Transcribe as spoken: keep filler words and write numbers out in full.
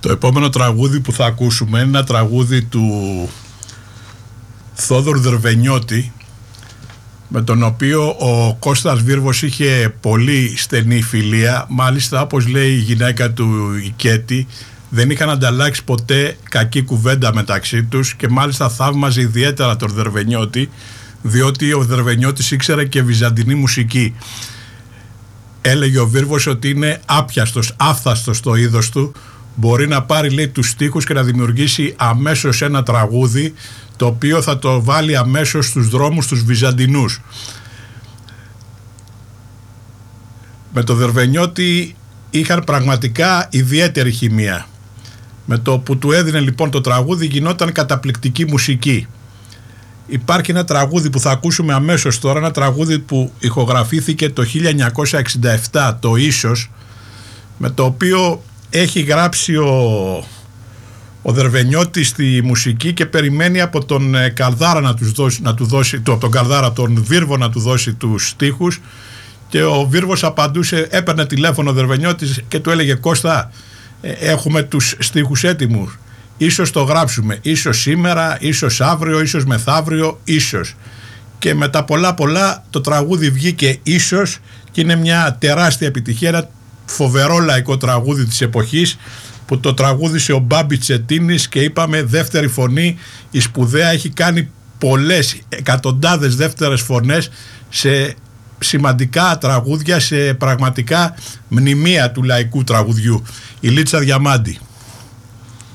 Το επόμενο τραγούδι που θα ακούσουμε είναι ένα τραγούδι του Θόδωρου Δερβενιώτη, με τον οποίο ο Κώστας Βίρβος είχε πολύ στενή φιλία. Μάλιστα, όπως λέει η γυναίκα του, η Κέτη, δεν είχαν ανταλλάξει ποτέ κακή κουβέντα μεταξύ τους, και μάλιστα θαύμαζε ιδιαίτερα τον Δερβενιώτη, διότι ο Δερβενιώτης ήξερε και βυζαντινή μουσική. Έλεγε ο Βίρβος ότι είναι άπιαστος, άφθαστος το είδος του. Μπορεί να πάρει, λέει, τους στίχους και να δημιουργήσει αμέσως ένα τραγούδι, το οποίο θα το βάλει αμέσως στους δρόμους τους βυζαντινούς. Με το Δερβενιώτη είχαν πραγματικά ιδιαίτερη χημεία. Με το που του έδινε λοιπόν το τραγούδι γινόταν καταπληκτική μουσική. Υπάρχει ένα τραγούδι που θα ακούσουμε αμέσως τώρα, ένα τραγούδι που ηχογραφήθηκε το χίλια εννιακόσια εξήντα επτά, το Ίσως, με το οποίο έχει γράψει ο, ο Δερβενιώτης τη μουσική και περιμένει από τον Καλδάρα να, τους δώσει, να του δώσει, το, από τον Καλδάρα, τον Βίρβο να του δώσει τους στίχους, και ο Βίρβος απαντούσε, έπαιρνε τηλέφωνο ο Δερβενιώτης και του έλεγε, Κώστα, έχουμε τους στίχους έτοιμους, ίσως το γράψουμε, ίσως σήμερα, ίσως αύριο, ίσως μεθαύριο, ίσως. Και με τα πολλά πολλά το τραγούδι βγήκε ίσως, και είναι μια τεράστια επιτυχία, ένα φοβερό λαϊκό τραγούδι της εποχής, που το τραγούδισε ο Μπάμπη Τσετίνης, και είπαμε δεύτερη φωνή, η σπουδαία, έχει κάνει πολλές εκατοντάδες δεύτερες φωνές σε σημαντικά τραγούδια, σε πραγματικά μνημεία του λαϊκού τραγουδιού. Η Λίτσα Διαμάντη.